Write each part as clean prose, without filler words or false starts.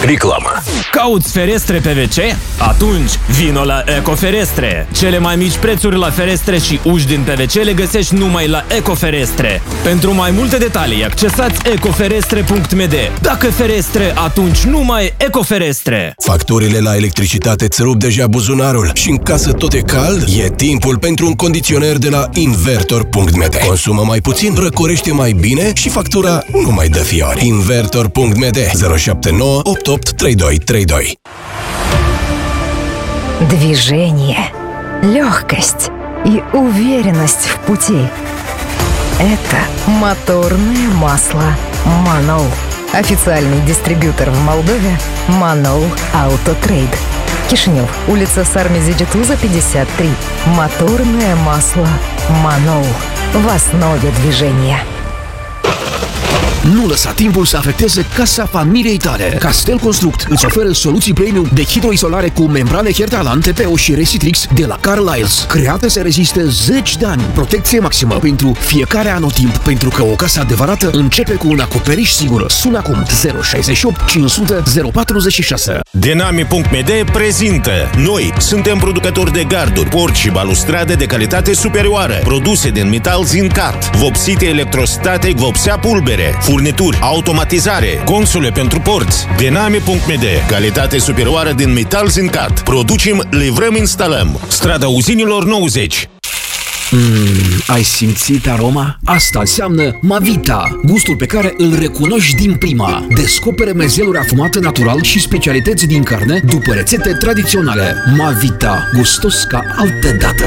Reclama. Cauți ferestre PVC? Atunci vino la Ecoferestre. Cele mai mici prețuri la ferestre și uși din PVC le găsești numai la Ecoferestre. Pentru mai multe detalii, accesați ecoferestre.md. Dacă ferestre, atunci numai Ecoferestre. Facturile la electricitate îți rup deja buzunarul și în casă tot e cald? E timpul pentru un condiționer de la Invertor.md. Consumă mai puțin, răcorește mai bine și factura nu mai dă fiori. Invertor.md 079 88 3232. Движение, легкость и уверенность в пути. Это моторное масло Манол. Официальный дистрибьютор в Молдове Манол Автотрейд. Кишинев, улица Сармезидитуza, 53. Моторное масло Манол. В основе движения. Nu lăsa timpul să afecteze casa familiei tale. Castel Construct îți oferă soluții premium de hidroizolare cu membrane Hertalan, TPO și Resitrix de la Carlisle, create să reziste 10 de ani. Protecție maximă pentru fiecare anotimp, pentru că o casă adevărată începe cu un acoperiș sigur. Sună acum 068 500 046. Denami.md prezintă: noi suntem producători de garduri, porți și balustrade de calitate superioară, produse din metal zincat, vopsite electrostatic, vopsea pulbere, furnituri, automatizare, console pentru porți. Denami.md, calitate superioară din metal zincat. Producem, livrăm, instalăm. Strada Uzinilor 90. Ai simțit aroma? Asta înseamnă Mavita, gustul pe care îl recunoști din prima. Descoperă mezeluri afumate natural și specialități din carne după rețete tradiționale. Mavita, gustos ca altădată.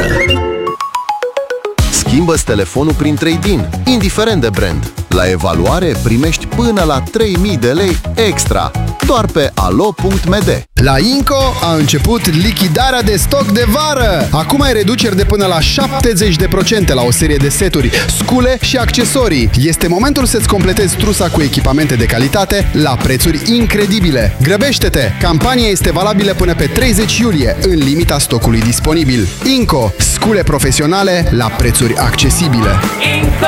Schimbă-ți telefonul prin trade-in, indiferent de brand. La evaluare primești până la 3.000 de lei extra, doar pe alo.md. La Inco a început lichidarea de stoc de vară! Acum ai reduceri de până la 70% la o serie de seturi, scule și accesorii. Este momentul să-ți completezi trusa cu echipamente de calitate la prețuri incredibile. Grăbește-te! Campania este valabilă până pe 30 iulie, în limita stocului disponibil. Inco, scule profesionale la prețuri accesibile. Inco!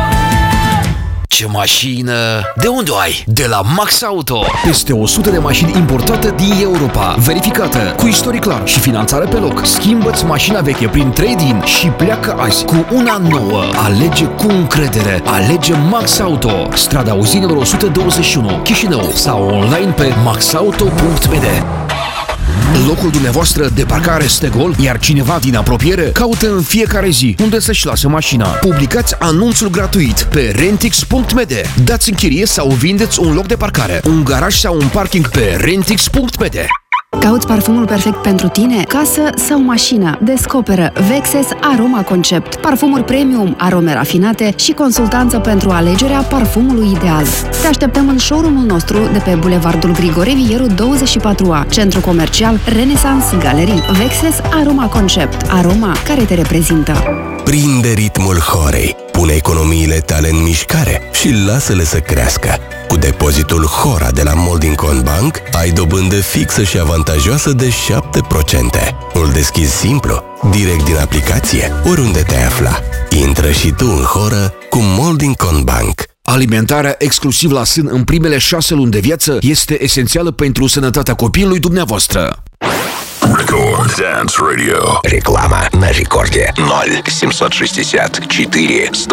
Ce mașină! De unde o ai? De la Max Auto! Peste 100 de mașini importate din Europa, verificată, cu istoric clar și finanțare pe loc. Schimbă-ți mașina veche prin trade-in și pleacă azi cu una nouă. Alege cu încredere. Alege Max Auto. Strada Uzinilor 121, Chișinău, sau online pe maxauto.md. Locul dumneavoastră de parcare este gol, iar cineva din apropiere caută în fiecare zi unde să-și lase mașina. Publicați anunțul gratuit pe rentix.md. Dați în chirie sau vindeți un loc de parcare, un garaj sau un parking pe rentix.md. Cauți parfumul perfect pentru tine, casă sau mașină? Descoperă Vexes Aroma Concept. Parfumuri premium, arome rafinate și consultanță pentru alegerea parfumului ideal. Te așteptăm în showroom-ul nostru de pe Bulevardul Grigore Vieru 24A, centru comercial Renaissance Galerie. Vexes Aroma Concept. Aroma care te reprezintă. Prinde ritmul Horei, pune economiile tale în mișcare și lasă-le să crească. Cu depozitul Hora de la Molding Bank ai dobândă fixă și avantajoasă de 7%. Îl deschizi simplu, direct din aplicație, oriunde te afla. Intră și tu în Hora cu Molding Bank. Alimentarea exclusiv la sân în primele 6 luni de viață este esențială pentru sănătatea copilului dumneavoastră. Record Dance Radio. Реклама на рекорде 0760 4